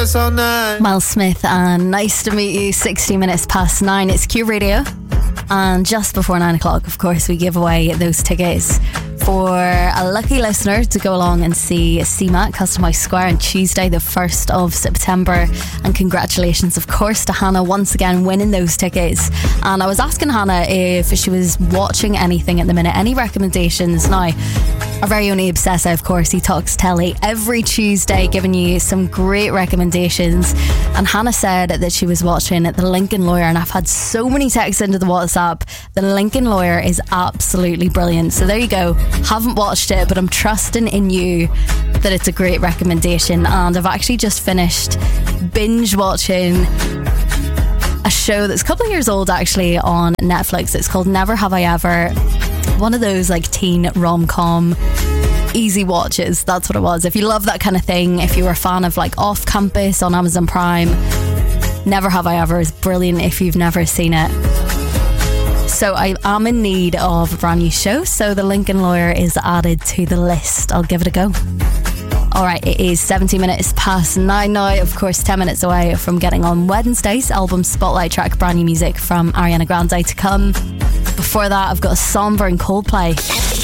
dance all night. Miles Smith and Nice to Meet You, 16 minutes past 9. It's Q Radio. And just before 9 o'clock, of course, we give away those tickets for a lucky listener to go along and see CMAT Customised Square on Tuesday, the 1st of September. And congratulations, of course, to Hannah once again winning those tickets. And I was asking Hannah if she was watching anything at the minute, any recommendations. Now, our very own Obsessa, of course, he talks telly every Tuesday, giving you some great recommendations. And Hannah said that she was watching The Lincoln Lawyer, and I've had so many texts into the WhatsApp. The Lincoln Lawyer is absolutely brilliant. So there you go. Haven't watched it, but I'm trusting in you that it's a great recommendation. And I've actually just finished binge watching a show that's a couple of years old actually on Netflix. It's called Never Have I Ever. One of those like teen rom-com easy watches. That's what it was. If you love that kind of thing, if you were a fan of like Off Campus on Amazon Prime, Never Have I Ever is brilliant if you've never seen it. So I am in need of a brand new show, so The Lincoln Lawyer is added to the list. I'll give it a go. Alright, it is 17 minutes past 9 now. Of course, 10 minutes away from getting on Wednesday's album Spotlight track, brand new music from Ariana Grande to come. Before that, I've got a Somber and Coldplay.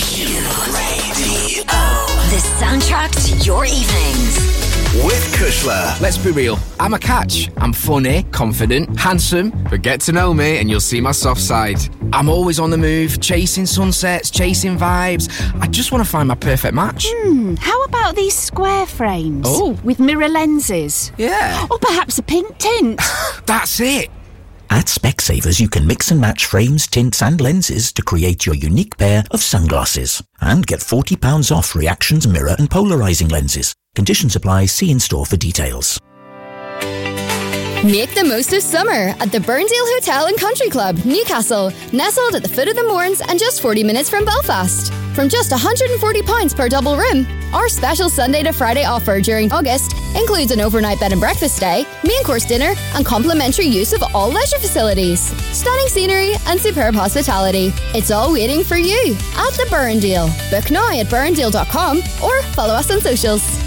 The soundtrack to your evenings. With Kushler. Let's be real, I'm a catch. I'm funny, confident, handsome, but get to know me and you'll see my soft side. I'm always on the move, chasing sunsets, chasing vibes. I just want to find my perfect match. How about these square frames? Oh. With mirror lenses? Yeah. Or perhaps a pink tint? That's it. At Specsavers, you can mix and match frames, tints and lenses to create your unique pair of sunglasses. And get £40 off Reactions mirror and polarising lenses. Conditions apply. See in store for details. Make the most of summer at the Burndale Hotel and Country Club, Newcastle, nestled at the foot of the Mournes and just 40 minutes from Belfast. From just £140 per double room, our special Sunday to Friday offer during August includes an overnight bed and breakfast stay, main course dinner, and complimentary use of all leisure facilities. Stunning scenery and superb hospitality. It's all waiting for you at the Burndale. Book now at burndale.com or follow us on socials.